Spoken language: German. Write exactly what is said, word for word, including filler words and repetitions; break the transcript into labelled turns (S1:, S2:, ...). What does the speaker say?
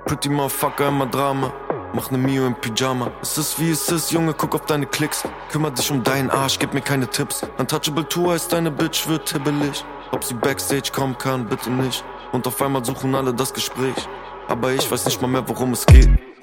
S1: Pretty Motherfucker, immer Drama. Mach ne Mio im Pyjama. Es ist wie es ist, Junge, guck auf deine Klicks. Kümmer dich um deinen Arsch, gib mir keine Tipps. Untouchable Tour heißt deine Bitch, wird tibbelig. Ob sie Backstage kommen kann, bitte nicht. Und auf einmal suchen alle das Gespräch. Aber ich weiß nicht mal mehr, worum es geht.